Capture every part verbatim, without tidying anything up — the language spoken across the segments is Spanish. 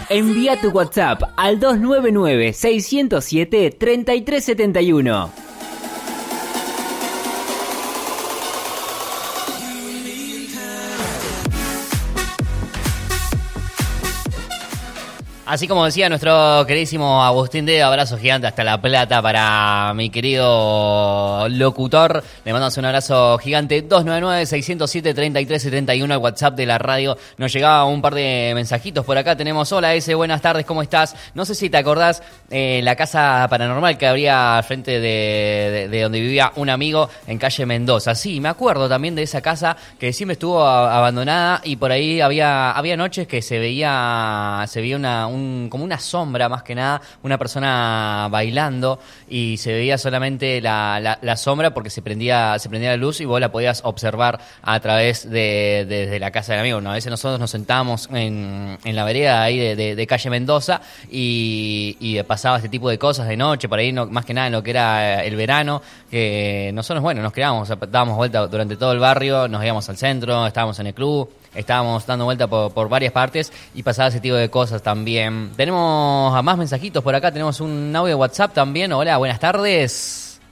Envía tu WhatsApp al dos nueve nueve, seis cero siete, tres tres siete uno. Así como decía nuestro queridísimo Agustín de abrazo gigante hasta La Plata para mi querido locutor. Le mandamos un abrazo gigante. dos nueve nueve, seis cero siete, tres tres siete uno, el WhatsApp de la radio. Nos llegaba un par de mensajitos por acá. Tenemos, hola ese, buenas tardes, ¿cómo estás? No sé si te acordás eh, la casa paranormal que habría al frente de, de, de donde vivía un amigo en calle Mendoza. Sí, me acuerdo también de esa casa que siempre estuvo a, abandonada y por ahí había, había noches que se veía, se veía una... Un como una sombra más que nada, una persona bailando y se veía solamente la, la, la sombra porque se prendía se prendía la luz y vos la podías observar a través de, de, de la casa del amigo. Una vez nosotros nos sentábamos en, en la vereda ahí de, de, de calle Mendoza y, y pasaba este tipo de cosas de noche, por ahí no, más que nada en lo que era el verano, que nosotros, bueno, nos quedábamos, dábamos vuelta durante todo el barrio, nos íbamos al centro, estábamos en el club, estábamos dando vuelta por, por varias partes y pasaba ese tipo de cosas también. Tenemos a más mensajitos por acá, tenemos un audio de WhatsApp también. Hola, buenas tardes.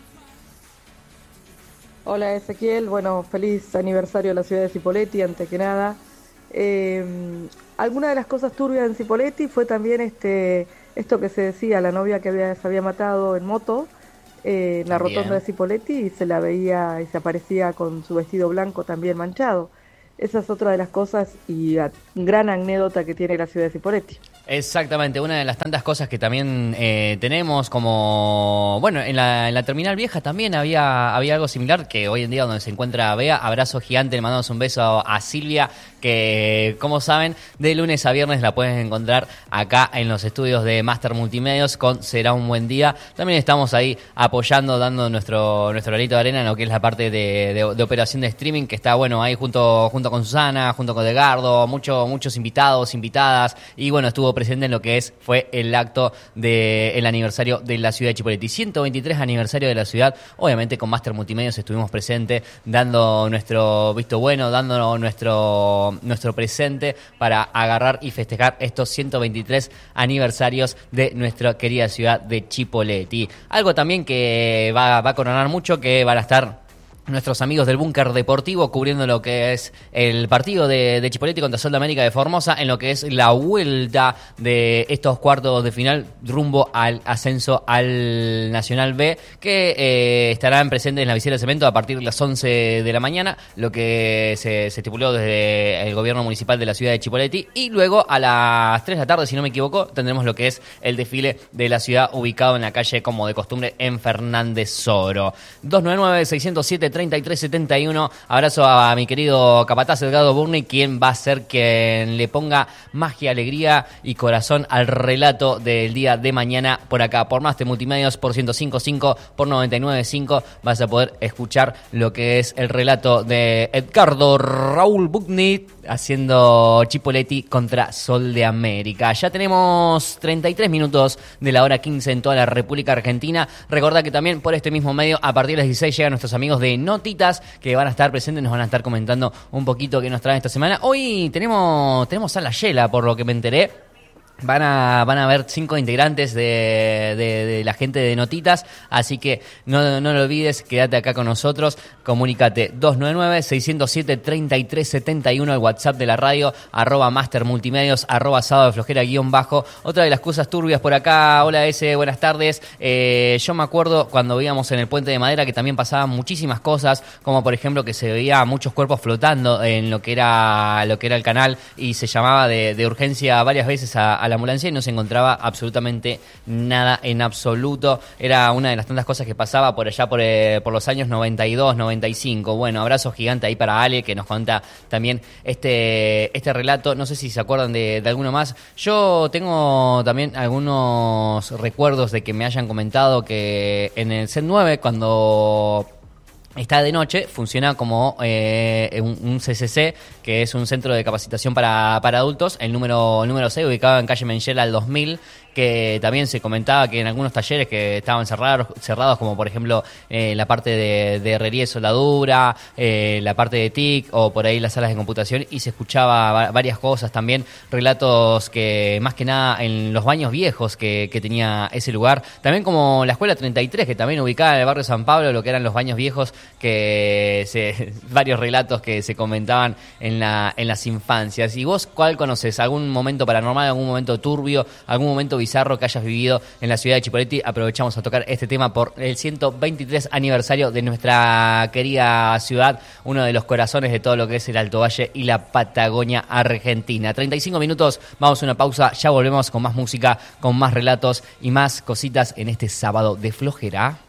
Hola Ezequiel, bueno, feliz aniversario de la ciudad de Cipolletti, antes que nada. Eh, alguna de las cosas turbias en Cipolletti fue también este esto que se decía, la novia que había, se había matado en moto eh, en la también. rotonda de Cipolletti y se la veía y se aparecía con su vestido blanco también manchado. Esa es otra de las cosas y a, gran anécdota que tiene la ciudad de Cipolletti. Exactamente, una de las tantas cosas que también eh, tenemos como... Bueno, en la, en la terminal vieja también había, había algo similar que hoy en día donde se encuentra Bea. Abrazo gigante, le mandamos un beso a, a Silvia, que como saben, de lunes a viernes la pueden encontrar acá en los estudios de Master Multimedios con Será un Buen Día. También estamos ahí apoyando, dando nuestro nuestro granito de arena en lo que es la parte de, de, de operación de streaming, que está bueno ahí junto, junto con Susana, junto con Edgardo, mucho, muchos invitados, invitadas, y bueno, estuvo presente en lo que es fue el acto del aniversario de la ciudad de Cipolletti, ciento veintitrés aniversario de la ciudad. Obviamente con Master Multimedios estuvimos presentes dando nuestro visto bueno, dando nuestro nuestro presente para agarrar y festejar estos ciento veintitrés aniversarios de nuestra querida ciudad de Cipolletti. Algo también que va, va a coronar mucho, que van a estar nuestros amigos del Búnker Deportivo cubriendo lo que es el partido de, de Cipolletti contra Sol de América de Formosa, en lo que es la vuelta de estos cuartos de final rumbo al ascenso al Nacional B, que eh, estarán presentes en la visera de cemento a partir de las once de la mañana, lo que se, se estipuló desde el gobierno municipal de la ciudad de Cipolletti, y luego a las tres de la tarde, si no me equivoco, tendremos lo que es el desfile de la ciudad ubicado en la calle, como de costumbre, en Fernández Soro. dos nueve nueve, seis cero siete, tres tres siete uno. Abrazo a mi querido capataz Edgardo Burni, quien va a ser quien le ponga magia, alegría y corazón al relato del día de mañana por acá, por Master Multimedios, por ciento cinco punto cinco, por noventa y nueve punto cinco. Vas a poder escuchar lo que es el relato de Edgardo Raúl Burni haciendo Cipolletti contra Sol de América. Ya tenemos treinta y tres minutos de la hora quince en toda la República Argentina. Recordá que también por este mismo medio, a partir de las dieciséis, llegan nuestros amigos de Notitas, que van a estar presentes, nos van a estar comentando un poquito qué nos traen esta semana. Hoy tenemos tenemos a la Yela, por lo que me enteré. Van a van a haber cinco integrantes de, de, de la gente de Notitas, así que no, no lo olvides, quédate acá con nosotros, comunícate dos nueve nueve, seis cero siete, tres tres siete uno, el WhatsApp de la radio, arroba Master Multimedios, arroba sábado de flojera guión bajo. Otra de las cosas turbias por acá, hola S, buenas tardes. Eh, yo me acuerdo cuando veíamos en el Puente de Madera que también pasaban muchísimas cosas, como por ejemplo que se veía muchos cuerpos flotando en lo que era lo que era el canal, y se llamaba de, de urgencia varias veces a, a la ambulancia y no se encontraba absolutamente nada en absoluto. Era una de las tantas cosas que pasaba por allá por, eh, por los años noventa y dos, noventa y cinco. Bueno, abrazo gigante ahí para Ale, que nos cuenta también este, este relato. No sé si se acuerdan de, de alguno más. Yo tengo también algunos recuerdos de que me hayan comentado que en el C E N nueve, cuando está de noche, funciona como eh, un, un C C C, que es un centro de capacitación para, para adultos, el número, el número seis, ubicado en calle Menchela al dos mil, que también se comentaba que en algunos talleres que estaban cerrados, cerrados como por ejemplo eh, la parte de, de herrería y soldadura, eh, la parte de T I C o por ahí las salas de computación, y se escuchaba va- varias cosas también, relatos que más que nada en los baños viejos que, que tenía ese lugar, también como la Escuela treinta y tres, que también ubicada en el barrio San Pablo, lo que eran los baños viejos, que se, varios relatos que se comentaban en, la, en las infancias. ¿Y vos cuál conoces? ¿Algún momento paranormal, algún momento turbio, algún momento bizarro que hayas vivido en la ciudad de Chipoleti? Aprovechamos a tocar este tema por el ciento veintitrés aniversario de nuestra querida ciudad, uno de los corazones de todo lo que es el Alto Valle y la Patagonia Argentina. treinta y cinco minutos, vamos a una pausa, ya volvemos con más música, con más relatos y más cositas en este sábado de flojera.